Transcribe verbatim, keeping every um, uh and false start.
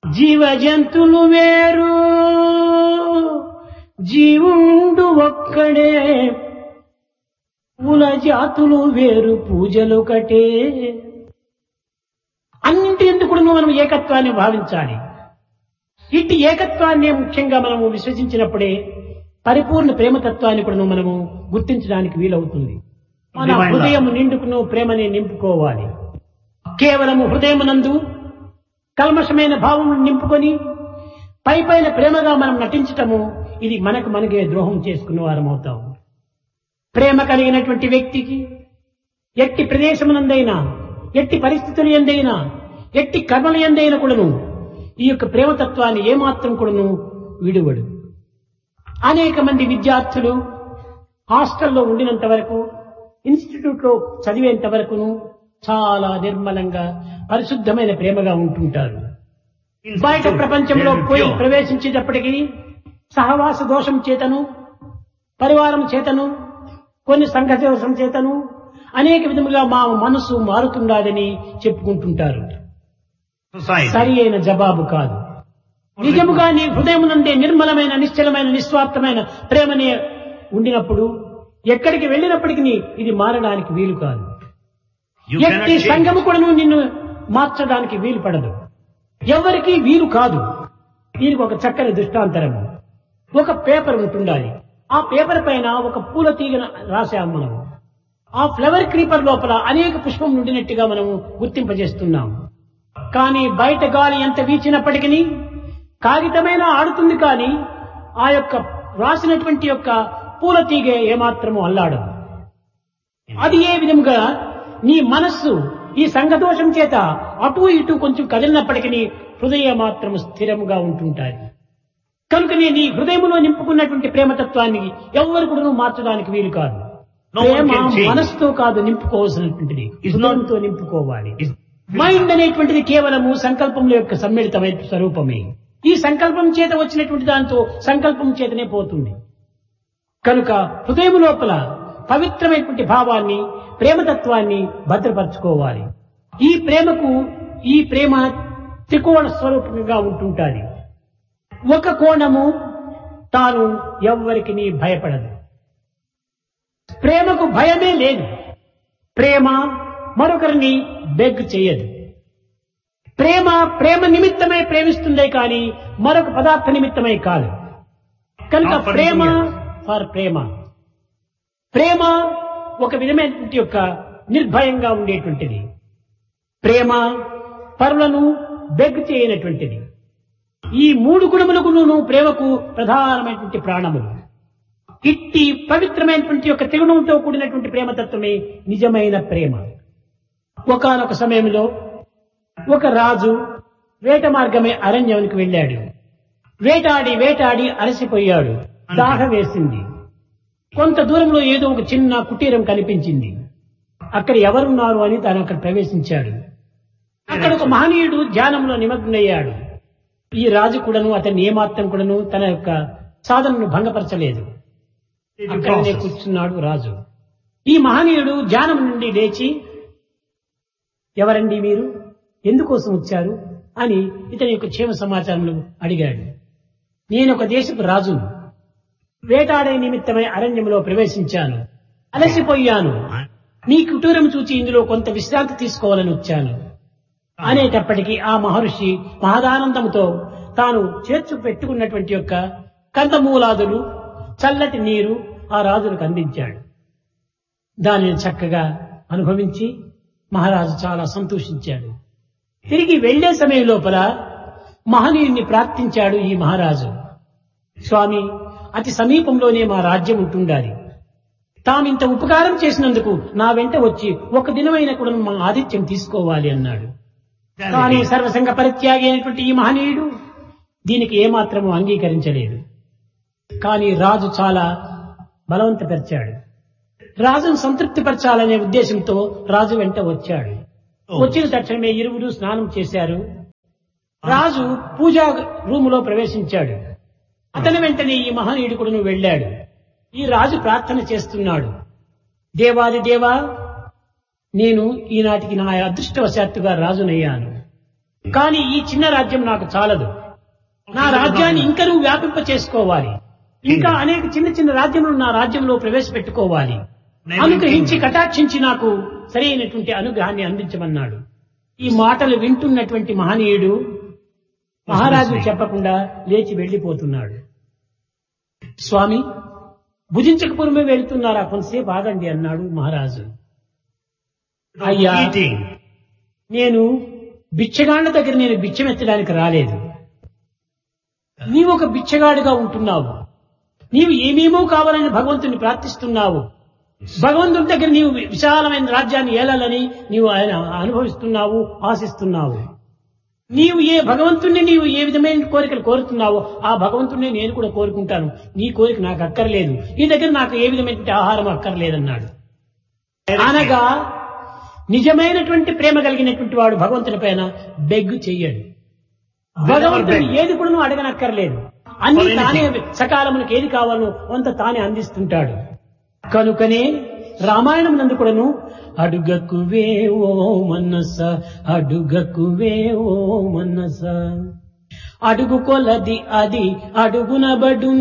జీవ జంతులు వేరు జీవుండు ఒక్కడే, పూల జాతులు వేరు పూజలు కటే. అన్నింటి ఎందుకు కూడా మనం ఏకత్వాన్ని భావించాలి. ఇట్టి ఏకత్వాన్ని ముఖ్యంగా మనము విశ్వసించినప్పుడే పరిపూర్ణ ప్రేమతత్వాన్ని కూడా మనము గుర్తించడానికి వీలవుతుంది. మన హృదయం నిండుకును ప్రేమని నింపుకోవాలి. కేవలము హృదయమునందు కల్మషమైన భావం నింపుకొని పై పైన ప్రేమగా మనం నటించటము, ఇది మనకు మనకే ద్రోహం చేసుకున్న వారం అవుతాం. ప్రేమ కలిగినటువంటి వ్యక్తికి ఎట్టి ప్రదేశమునందైనా, ఎట్టి పరిస్థితులు ఎందైనా, ఎట్టి కర్మల ఎందైనా కూడాను ఈ యొక్క ప్రేమతత్వాన్ని ఏమాత్రం కూడాను విడువడు. అనేక మంది విద్యార్థులు హాస్టల్లో ఉండినంత వరకు, ఇన్స్టిట్యూట్ లో చదివేంత వరకును చాలా నిర్మలంగా పరిశుద్ధమైన ప్రేమగా ఉంటుంటారు. బయట ప్రపంచంలో పోయి ప్రవేశించేటప్పటికీ సహవాస దోషం చేతను, పరివారం చేతను, కొన్ని సంఘ దోషం చేతను అనేక విధములుగా మా మనసు మారుతుండాలని చెప్పుకుంటుంటారు. సరి అయిన జవాబు కాదు. నిజముగా నీ హృదయమునందే నిర్మలమైన, నిశ్చలమైన, నిస్వార్థమైన ప్రేమనే ఉండినప్పుడు ఎక్కడికి వెళ్ళినప్పటికీ ఇది మారడానికి వీలు కాదు. ఎట్టి సంఘము కూడా నిన్ను మార్చడానికి వీలు పడదు, ఎవరికి వీలు కాదు. దీనికి ఒక చక్కని దృష్టాంతరము. ఒక పేపర్ ఉంటుండాలి. ఆ పేపర్ పైన ఒక పూల తీగను రాశాము మనము. ఆ ఫ్లవర్ క్రీపర్ లోపల అనేక పుష్పం నుండినట్టుగా మనము గుర్తింపజేస్తున్నాం. కానీ బయట గాలి ఎంత వీచినప్పటికీ కాగితమైన ఆడుతుంది, కానీ ఆ యొక్క రాసినటువంటి యొక్క పూల తీగ ఏమాత్రము అల్లాడదు. అది ఏ విధంగా నీ మనస్సు ఈ సంఘదోషం చేత అటు ఇటు కొంచెం కదిలినప్పటికీ హృదయం మాత్రం స్థిరముగా ఉంటుంటాయి. కనుకనే నీ హృదయంలో నింపుకున్నటువంటి ప్రేమతత్వాన్ని ఎవరు కూడా మార్చడానికి వీలు కాదు. ప్రేమ మనస్సుతో కాదు నింపుకోవాల్సినటువంటిది, హృదయంతో నింపుకోవాలి. మైండ్ అనేటువంటిది కేవలము సంకల్పముల యొక్క సమ్మిళితమైన స్వరూపమే. ఈ సంకల్పం చేత వచ్చినటువంటి దాంతో సంకల్పం చేతనే పోతుంది. కనుక హృదయం లోపల పవిత్రమైనటువంటి భావాన్ని, ప్రేమతత్వాన్ని భద్రపరచుకోవాలి. ఈ ప్రేమకు ఈ ప్రేమ త్రికోణ స్వరూపంగా ఉంటుంటాది. ఒక కోణము తాను ఎవ్వరికి భయపడదు. ప్రేమకు భయమే లేదు. ప్రేమ మరొకరిని బెగ్ చేయదు. ప్రేమ ప్రేమ నిమిత్తమై ప్రేమిస్తుందే కానీ మరొక పదార్థ నిమిత్తమై కాదు. కనుక ప్రేమ ఫర్ ప్రేమ. ప్రేమ ఒక విధమైనటువంటి యొక్క నిర్భయంగా ఉండేటువంటిది. ప్రేమ పరులను బెగ్ చేయనటువంటిది. ఈ మూడు గుణములకు ప్రేమకు ప్రధానమైనటువంటి ప్రాణములు. ఇట్టి పవిత్రమైనటువంటి యొక్క త్రిగుణంతో కూడినటువంటి ప్రేమతత్వమే నిజమైన ప్రేమ. ఒకానొక సమయంలో ఒక రాజు వేట మార్గమే అరణ్యానికి వెళ్ళాడు. వేటాడి వేటాడి అలసిపోయాడు. దాహం వేసింది. కొంత దూరంలో ఏదో ఒక చిన్న కుటీరం కనిపించింది. అక్కడ ఎవరున్నారు అని తాను అక్కడ ప్రవేశించాడు. అక్కడ ఒక మహనీయుడు ధ్యానంలో నిమగ్నయ్యాడు. ఈ రాజు కూడాను అతన్ని ఏమాత్రం కూడాను తన యొక్క సాధనను భంగపరచలేదు. అక్కడనే కూర్చున్నాడు రాజు. ఈ మహనీయుడు ధ్యానం నుండి లేచి, ఎవరండి మీరు, ఎందుకోసం వచ్చారు అని ఇతని యొక్క క్షేమ సమాచారంలో అడిగాడు. నేను ఒక దేశపు రాజు, వేటాడే నిమిత్తమై అరణ్యంలో ప్రవేశించాను, అలసిపోయాను, నీ కుటీరం చూచి ఇందులో కొంత విశ్రాంతి తీసుకోవాలని వచ్చాను అనేటప్పటికీ ఆ మహర్షి మహదానందంతో తాను చేర్చు పెట్టుకున్నటువంటి యొక్క కందమూలాదులు, చల్లటి నీరు ఆ రాజులకు అందించాడు. దానిని చక్కగా అనుభవించి మహారాజు చాలా సంతోషించాడు. తిరిగి వెళ్లే సమయం లోపల మహనీయుణ్ణి ప్రార్థించాడు ఈ మహారాజు. స్వామి, అతి సమీపంలోనే మా రాజ్యం ఉంటుండాలి. తామింత ఉపకారం చేసినందుకు నా వెంట వచ్చి ఒక దినమైన కూడా మా ఆతిథ్యం తీసుకోవాలి అన్నాడు. కానీ సర్వసంగ పరిత్యాగి అయినటువంటి ఈ మహనీయుడు దీనికి ఏమాత్రము అంగీకరించలేదు. కానీ రాజు చాలా బలవంతపరిచాడు. రాజును సంతృప్తిపరచాలనే ఉద్దేశంతో రాజు వెంట వచ్చాడు. వచ్చిన తక్షణమే ఇరువురు స్నానం చేశారు. రాజు పూజా రూములో ప్రవేశించాడు. అతని వెంటనే ఈ మహనీయుడు కూడా వెళ్ళాడు. ఈ రాజు ప్రార్థన చేస్తున్నాడు. దేవాది దేవా, నేను ఈనాటికి నా అదృష్టవశాత్తుగా రాజునయ్యాను. కానీ ఈ చిన్న రాజ్యం నాకు చాలదు. నా రాజ్యాన్ని ఇంకా నువ్వు వ్యాపింప చేసుకోవాలి. ఇంకా అనేక చిన్న చిన్న రాజ్యములు నా రాజ్యంలో ప్రవేశపెట్టుకోవాలి. అనుగ్రహించి కటాక్షించి నాకు సరైనటువంటి అనుగ్రహాన్ని అందించమన్నాడు. ఈ మాటలు వింటున్నటువంటి మహనీయుడు మహారాజు చెప్పకుండా లేచి వెళ్లిపోతున్నాడు. స్వామి, భుజించకపూర్వమే వెళ్తున్నారా? కొంతసేపు ఆగండి అన్నాడు మహారాజు. అయ్యా, నేను బిచ్చగాళ్ల దగ్గర నేను బిచ్చమెత్తడానికి రాలేదు. నీవు ఒక బిచ్చగాడుగా ఉంటున్నావు. నీవు ఏమేమో కావాలని భగవంతుని ప్రార్థిస్తున్నావు. భగవంతుని దగ్గర నీవు విశాలమైన రాజ్యాన్ని ఏలాలని నీవు ఆయన అనుభవిస్తున్నావు, ఆశిస్తున్నావు. నీవు ఏ భగవంతుణ్ణి నీవు ఏ విధమైన కోరికలు కోరుతున్నావో ఆ భగవంతుణ్ణి నేను కూడా కోరుకుంటాను. నీ కోరిక నాకు అక్కర్లేదు. నీ దగ్గర నాకు ఏ విధమైనటువంటి ఆహారం అక్కర్లేదన్నాడు. అనగా నిజమైనటువంటి ప్రేమ కలిగినటువంటి వాడు భగవంతుని పైన బెగ్గు చెయ్యడు. భగవంతుని ఏది కూడా నువ్వు అడగనక్కర్లేదు. అన్ని తానే సకాలములకు ఏది కావాలో అంత తానే అందిస్తుంటాడు. కనుకనే రామాయణం నందు కూడాను అడుగకువే ఓ మనస, అడుగకువే ఓ మనస, అడుగు కొలది అది అడుగునబడు